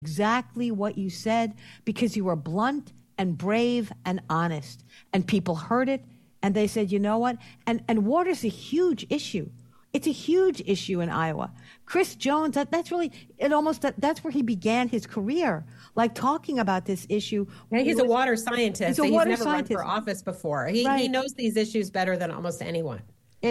exactly what you said because you were blunt and brave and honest. And people heard it and they said, you know what? And water's a huge issue. It's a huge issue in Iowa. Chris Jones, that's really, that's where he began his career, like talking about this issue. Yeah, he's a water scientist. He's never run for office before. He knows these issues better than almost anyone.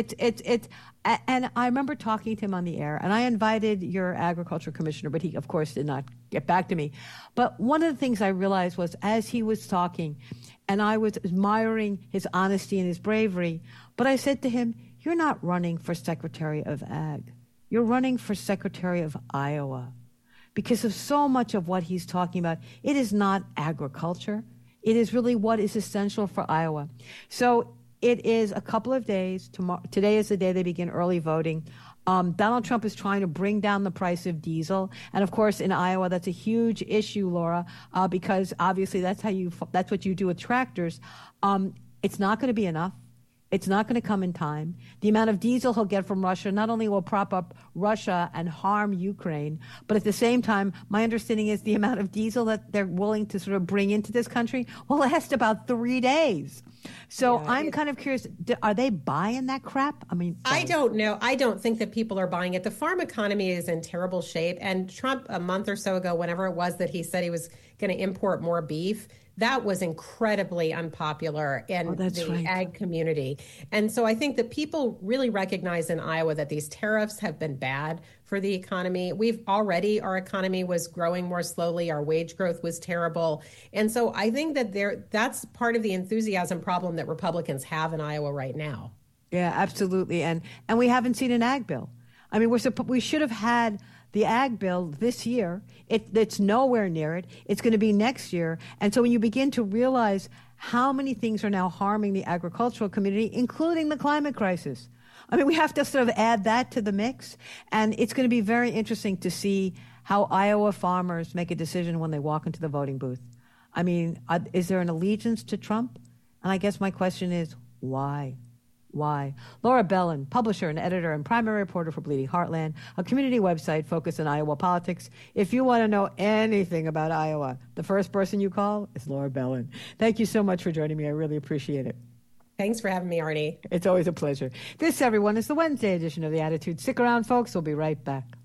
And I remember talking to him on the air, and I invited your agriculture commissioner, but he, of course, did not get back to me. But one of the things I realized was as he was talking, and I was admiring his honesty and his bravery, but I said to him, you're not running for Secretary of Ag. You're running for Secretary of Iowa. Because of so much of what he's talking about, it is not agriculture. It is really what is essential for Iowa. So it is a couple of days. Today is the day they begin early voting. Donald Trump is trying to bring down the price of diesel. And of course, in Iowa, that's a huge issue, Laura, because obviously that's what you do with tractors. It's not going to be enough. It's not going to come in time. The amount of diesel he'll get from Russia not only will prop up Russia and harm Ukraine, but at the same time, my understanding is the amount of diesel that they're willing to sort of bring into this country will last about 3 days. So yeah, I'm kind of curious, are they buying that crap? I don't know. I don't think that people are buying it. The farm economy is in terrible shape. And Trump, a month or so ago, whenever it was that he said he was going to import more beef, that was incredibly unpopular in the ag community. And so I think that people really recognize in Iowa that these tariffs have been bad for the economy. Our economy was growing more slowly. Our wage growth was terrible. And so I think that that's part of the enthusiasm problem that Republicans have in Iowa right now. Yeah, absolutely. And we haven't seen an ag bill. We should have had the ag bill this year. It's nowhere near it. It's going to be next year. And so when you begin to realize how many things are now harming the agricultural community, including the climate crisis, we have to sort of add that to the mix. And it's going to be very interesting to see how Iowa farmers make a decision when they walk into the voting booth. Is there an allegiance to Trump? And I guess my question is, why? Why? Laura Bellin, publisher and editor and primary reporter for Bleeding Heartland, a community website focused on Iowa politics. If you want to know anything about Iowa, the first person you call is Laura Bellin. Thank you so much for joining me. I really appreciate it. Thanks for having me, Arnie. It's always a pleasure. This, everyone, is the Wednesday edition of The Attitude. Stick around, folks. We'll be right back.